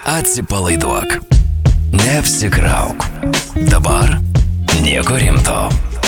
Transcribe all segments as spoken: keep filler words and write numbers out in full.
Atsipalaiduok. Neapsikrauk. Dabar nieko rimto.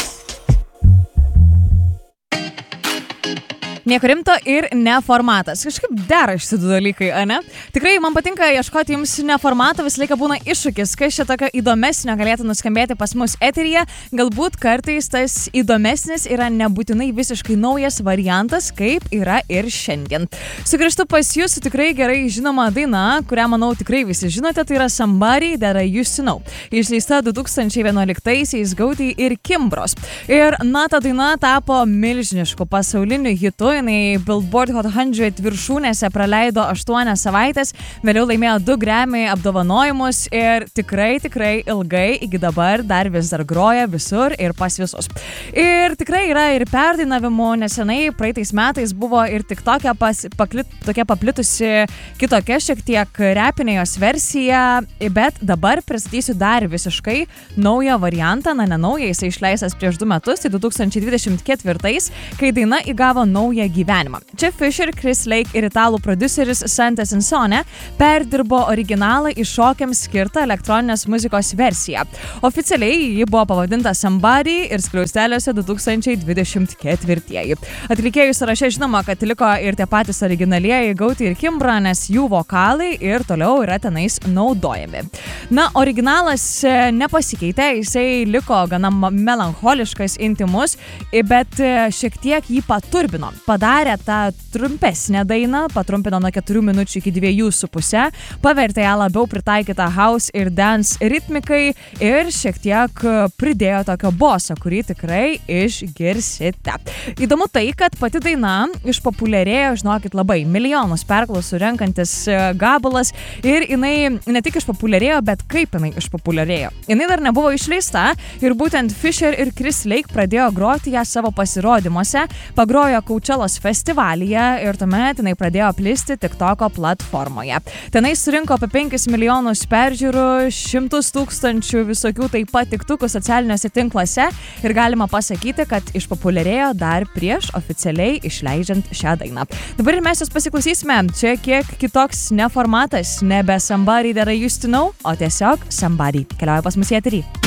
Nieko rimto ir neformatas. Kažkaip dera šiti du dalykai, ane? Tikrai man patinka ieškoti jums neformato, visą laiką būna iššūkis, kas čia tokio įdomesnio galėtų nuskambėti pas mus eteryje. Galbūt kartais tas įdomesnis yra nebūtinai visiškai naujas variantas, kaip yra ir šiandien. Sugrįžtu pas jūs su tikrai gerai žinoma daina, kurią, manau, tikrai visi žinote, tai yra Somebody That I Used To Know. Išleista du tūkstančiai vienuoliktaisiais Gauti ir Kimbros. Ir na, ta daina tapo milžinišku pasauliniu hitu. Jinai Billboard Hot šimtas viršūnėse praleido aštuonias savaitės, vėliau laimėjo du Grammy apdovanojimus ir tikrai, tikrai ilgai iki dabar dar vis dar groja visur ir pas visus. Ir tikrai yra ir perdainavimų, nesenai praeitais metais buvo ir tik tokia, pas, paklit, tokia paplitusi kitokia šiek tiek repinė jos versija, bet dabar pristatysiu dar visiškai naują variantą, na ne naują, jisai išleistas prieš du metus, tai du tūkstančiai dvidešimt ketvirtais, kai daina įgavo naują gyvenimą. Čia Fisher, Chris Lake ir italų prodiuseris Santas Insone perdirbo originalą į šokiams skirtą elektroninės muzikos versiją. Oficialiai ji buvo pavadinta Somebody ir skliausteliuose du tūkstančiai dvidešimt ketvirtieji. Atlikėjų sąraše žinoma, kad liko ir tie patys originalieji Gauti ir Kimbra, nes jų vokalai ir toliau yra tenais naudojami. Na, originalas nepasikeitė, jisai liko gana melancholiškas, intimus, bet šiek tiek jį paturbino. Padarė tą trumpesnę dainą, patrumpino nuo keturių minučių iki dviejų su puse, pavertė ją labiau pritaikytą house ir dance ritmikai ir šiek tiek pridėjo tokio boso, kurį tikrai išgirsite. Įdomu tai, kad pati daina išpopuliarėjo, žinokit, labai milijonus perklausų renkantis gabalas ir jinai ne tik išpopuliarėjo, bet kaip jinai išpopuliarėjo. Jinai dar nebuvo išleista ir būtent Fisher ir Chris Lake pradėjo groti ją savo pasirodymuose, pagrojo Coachella's festivalyje ir tuomet jinai pradėjo plisti TikToko platformoje. Tenai surinko apie penkis milijonus peržiūrų, šimtus tūkstančių visokių taip pat tiktukų socialiniuose tinkluose ir galima pasakyti, kad išpopuliarėjo dar prieš oficialiai išleidžiant šią dainą. Dabar ir mes jūs pasiklausysime. Čia kiek kitoks neformatas, nebe Somebody That I Used To Know, o tiesiog Somebody. Keliauja pas mus į eterį.